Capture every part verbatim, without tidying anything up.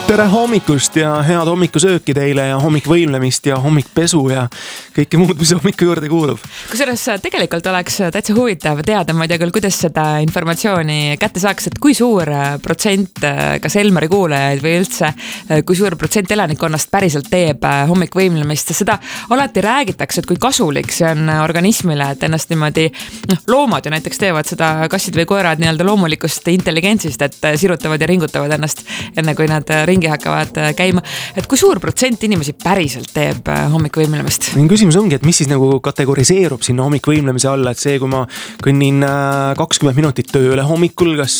tere hommikust ja head hommikusööki teile ja hommikvõimlemist ja hommikpesu ja kõike muud, mis hommiku juurde kuulub. Kusjuures tegelikult oleks täitsa huvitav teada, ma ei tea küll, kuidas seda informatsiooni kätte saaks, et kui suur protsent kas Elmari kuulajaid või üldse, kui suur protsent elanikkonnast päriselt teeb hommikvõimlemist. Seda alati räägitakse, et kui kasulik see on organismile, et ennast niimoodi, noh, loomad ju näiteks teevad seda kassid või koerad nii-öelda loomulikust intelligentsist, et sirutavad ja ringutavad ennast enne kui nad ringi hakkavad käima. Et kui suur protsent inimesi päriselt teeb hommikvõimlemist? Küsimus ongi, et mis siis nagu kategoriseerub sinna hommikvõimlemise alla, et see, kui ma kõnnin kakskümmend minutit tööle hommikul, kas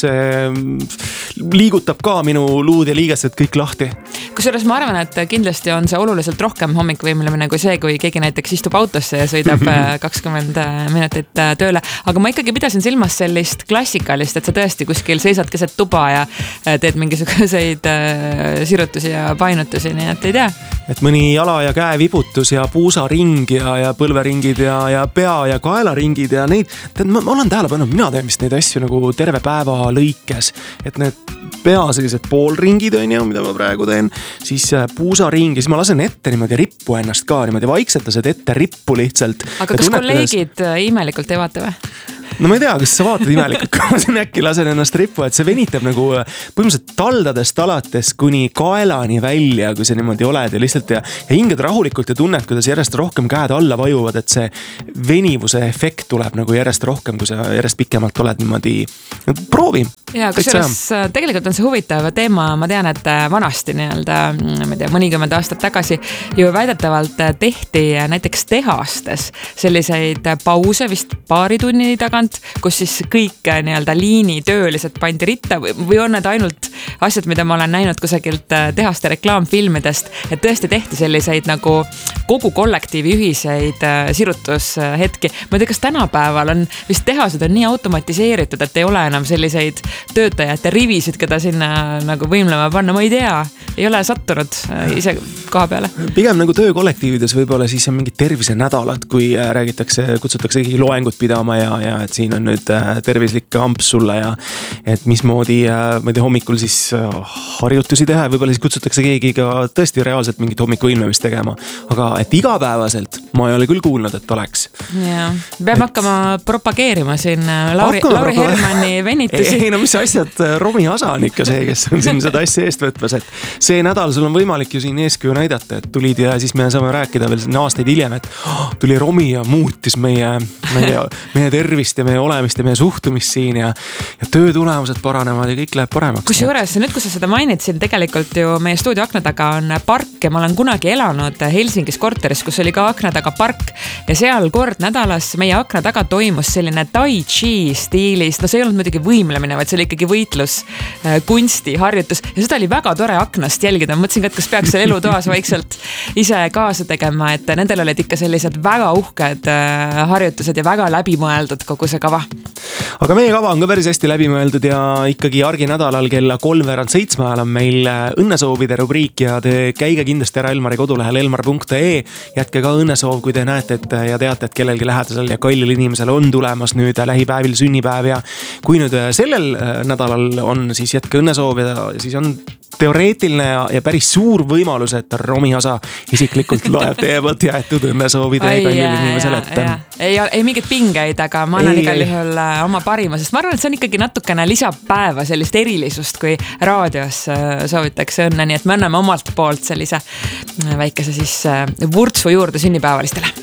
see liigutab ka minu luud ja liigesed kõik lahti? Kusjuures ma arvan, et kindlasti on see oluliselt rohkem hommikvõimlemine kui see, kui keegi näiteks istub autosse ja sõidab kakskümmend minutit tööle. Aga ma ikkagi pidasin silmas sellist klassikalist, et sa tõesti kuskil seisad keset tuba ja teed mingisuguseid sirutusi ja painutusi, nii et ei tea. Et mõni jala ja käe vibutus ja puusaring ja, ja põlveringid ja, ja pea ja kaelaringid ja neid, tead, ma, ma olen tähele pannud, mina teen vist neid asju nagu terve päeva lõikes, et need pea sellised poolringid on ju, mida ma praegu teen, siis puusaring ja siis ma lasen ette niimoodi rippu ennast ka, niimoodi vaikselt lased ette rippu lihtsalt. Aga kas kolleegid kuidas... imelikult ei vaata või? No ma ei tea, kas sa vaatad imelikult, kui ma siin äkki lasen ennast rippu, et see venitab nagu põhimõtteliselt taldadest alates kuni kaelani välja, kui see niimoodi oled ja lihtsalt ja, ja hinged rahulikult ja tunned, kuidas järjest rohkem käed alla vajuvad, et see venivuse efekt tuleb nagu järjest rohkem, kui sa järjest pikemalt oled niimoodi. Proovi! Ja kusjuures tegelikult on see huvitav teema, ma tean, et vanasti nii-öelda, ma ei tea, mõnikümmend aastat tagasi ju väidetavalt tehti näiteks tehastes selliseid pause vist paari tunni tagant, kus siis kõik nii-öelda liini töölised pandi ritta või on need ainult asjad, mida ma olen näinud kusagilt tehaste reklaamfilmidest, et tõesti tehti selliseid nagu kogu kollektiivi ühiseid sirutushetki. Ma ei tea, kas tänapäeval on vist tehased on nii automatiseeritud, et ei ole enam selliseid töötajate rivisid, keda sinna nagu võimlema panna, ma ei tea, ei ole sattunud ise koha peale. Pigem nagu töökollektiivides võib-olla siis on mingid tervisenädalad, kui räägitakse, kutsutakse loengut pidama ja, ja et siin on nüüd tervislik amps sulle ja et mismoodi, ma ei tea, hommikul siis harjutusi teha, võib-olla siis kutsutakse keegi ka tõesti reaalselt mingit hommikuvõimlemist tegema, aga et igapäevaselt ma ei ole küll kuulnud, et oleks. Ja, peab et... hakkama propageerima siin Lauri, Lauri Hermanni venitusi. Ei, no mis asjad, Romi Asa on ikka see, kes on siin seda asja eest võtmas, et see nädal sul on võimalik ju siin eeskuju näidata, et tulid ja siis me saame rääkida veel siin aastaid hiljem, et oh, tuli Romi ja muutis meie, meie, meie tervist ja meie olemist ja meie suhtumist siin ja, ja töö tulemused paranevad ja kõik läheb paremaks. Kus juures, nüüd kui sa seda mainid siin, tegelikult ju meie stuudio akna taga on park ja ma olen kunagi elanud Helsingis korteris, kus oli ka akna taga park ja seal kord nädalas meie akna taga toimus selline tai chi stiilis, no see ei olnud muidugi võimlemine, vaid see oli ikkagi võitlus, kunsti, harjutus ja seda oli väga tore aknast jälgida. Mõtlesin ka, et kas peaks seal elutoas vaikselt ise kaasa tegema, et nendel olid ikka sellised väga uhked harjutused ja väga läbimõeldud kogu see kava. Aga meie kava on ka päris hästi läbimõeldud ja ikkagi argi nädalal kella kolmveerand seitsme ajal on meil õnnesoovide rubriik ja te käige kindlasti ära Elmari kodulehel elmar punkt ee, jätke ka õnnesoov, kui te näete et, ja teate, et kellelgi lähedasel ja kallil inimesel on tulemas nüüd lähipäevil sünnipäev ja kui nüüd sellel nädalal on, siis jätke õnnesoov ja siis on teoreetiline ja, ja päris suur võimalus, et Romi Asa isiklikult loeb teie poolt jäetud õnnesoovide kallil inimesele ette. Ei, ei mingit pingeid, aga ma annan igal juhul oma parima, sest ma arvan, et see on ikkagi natukene lisapäeva sellist erilisust, kui raadios soovitakse õnne, nii et me anname omalt poolt sellise väikese siis vurtsu juurde sünnipäevalistele.